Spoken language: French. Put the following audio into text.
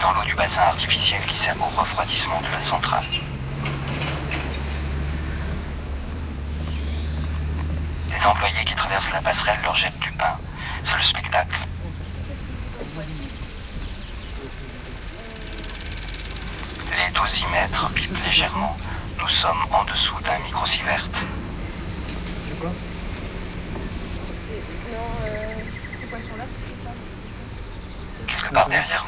dans l'eau du bassin artificiel qui sert au refroidissement de la centrale. Les employés qui traversent la passerelle leur jettent du pain. C'est le spectacle. Les dosimètres bipent légèrement. Nous sommes en dessous d'un microsievert. C'est quoi? Ces poissons-là, c'est ça? Quelque part derrière